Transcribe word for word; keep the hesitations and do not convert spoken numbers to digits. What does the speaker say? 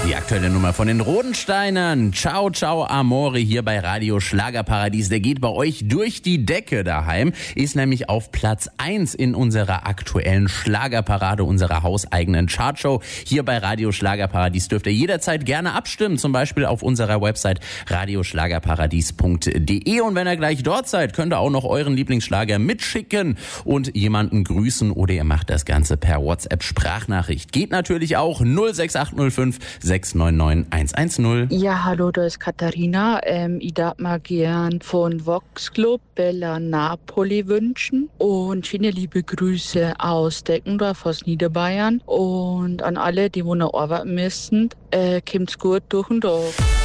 Die aktuelle Nummer von den Rodensteinern. Ciao, ciao, Amore hier bei Radio Schlagerparadies. Der geht bei euch durch die Decke daheim. Ist nämlich auf Platz eins in unserer aktuellen Schlagerparade, unserer hauseigenen Chartshow. Hier bei Radio Schlagerparadies dürft ihr jederzeit gerne abstimmen. Zum Beispiel auf unserer Website radioschlagerparadies punkt de. Und wenn ihr gleich dort seid, könnt ihr auch noch euren Lieblingsschlager mitschicken und jemanden grüßen. Oder ihr macht das Ganze per WhatsApp-Sprachnachricht. Geht natürlich auch null sechs acht null fünf sechs neun neun eins eins null. Ja, hallo, da ist Katharina. Ähm, ich darf mal gern von Vox Club Bella Napoli wünschen und schöne liebe Grüße aus Deckendorf, aus Niederbayern und an alle, die wo noch arbeiten müssen, äh, kommt's gut durch den Tag.